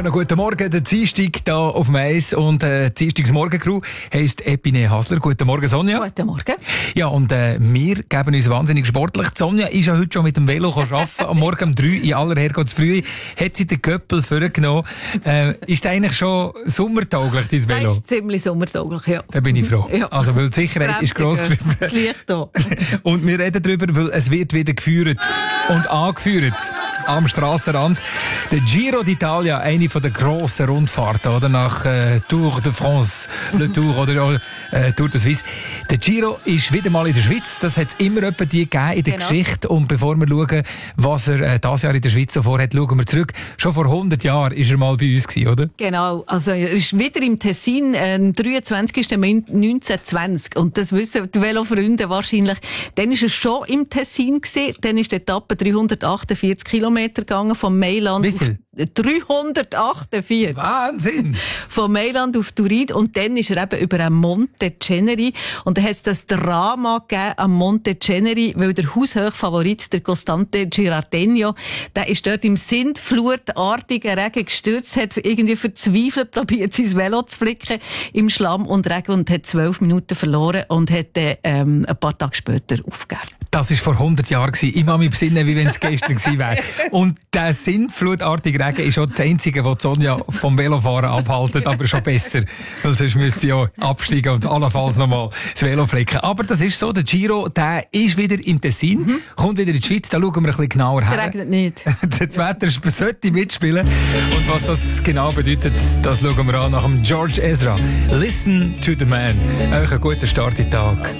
noch guten Morgen, der Dienstag hier auf Mais und die Dienstagsmorgen-Crew heisst Epine Hasler. Guten Morgen, Sonja. Guten Morgen. Ja, und wir geben uns wahnsinnig sportlich. Die Sonja ist ja heute schon mit dem Velo arbeiten. Am Morgen um 3 in aller Herrgottsfrühe hat sie den Köppel vorgenommen. Ist das eigentlich schon sommertauglich, dein Velo? Das ist ziemlich sommertauglich, ja. Da bin ich froh. Ja. Also, weil die Sicherheit ist gross geschrieben. Das Licht hier. Und wir reden darüber, weil es wird wieder geführt und angeführt am Strassenrand. Der Giro d'Italia, eine von der grossen Rundfahrten, oder? Nach Tour de France, Le Tour oder Tour de Suisse. Der Giro ist wieder mal in der Schweiz. Das hat es immer etwa die gegeben in der Geschichte. Und bevor wir schauen, was er dieses Jahr in der Schweiz so vorhat, schauen wir zurück. Schon vor 100 Jahren war er mal bei uns gewesen, oder? Genau. Also, er ist wieder im Tessin, am 23. Mai 1920. Und das wissen die Velofreunde wahrscheinlich. Dann ist er schon im Tessin gewesen. Dann ist die Etappe 348 Kilometer gegangen von Mailand Wie viel? auf 348. Wahnsinn! Von Mailand auf Turin. Und dann ist er eben über ein Monte Ceneri. Und dann hat es das Drama gegeben am Monte Ceneri, weil der Haushochfavorit, der Costante Girardenio, der ist dort im sintflutartigen Regen gestürzt, hat irgendwie verzweifelt probiert, sein Velo zu flicken im Schlamm und Regen und hat 12 Minuten verloren und hat dann, ein paar Tage später aufgegeben. Das war vor 100 Jahren. Ich kann mich besinnen, wie wenn es gestern gewesen wäre. Und der sintflutartige Regen ist auch das Einzige, was Sonja vom Velofahren abhaltet, aber schon besser. Weil sonst müsste sie ja absteigen und allenfalls nochmal das Velo flicken. Aber das ist so, der Giro, der ist wieder im Tessin, kommt wieder in die Schweiz, da schauen wir ein bisschen genauer Es her. regnet nicht. Das Wetter sollte mitspielen. Und was das genau bedeutet, das schauen wir an nach dem George Ezra. Listen to the man. Euch einen guten Start in den Tag.